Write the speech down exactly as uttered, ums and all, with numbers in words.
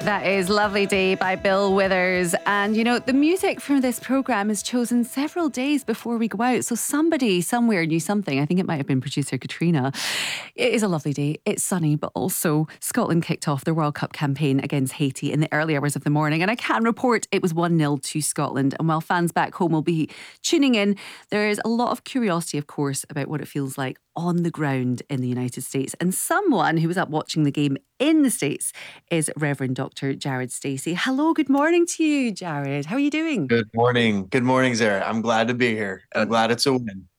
That is Lovely Day by Bill Withers. And, you know, the music from this programme is chosen several days before we go out. So somebody somewhere knew something. I think it might have been producer Katrina. It is a lovely day. It's sunny, but also Scotland kicked off their World Cup campaign against Haiti in the early hours of the morning. And I can report it was one nil to Scotland. And while fans back home will be tuning in, there is a lot of curiosity, of course, about what it feels like on the ground in the United States. And someone who was up watching the game in the States is Reverend Doctor Jared Stacey. Hello, good morning to you, Jared. How are you doing? Good morning. Good morning, Zara. I'm glad to be here. I'm glad it's a win.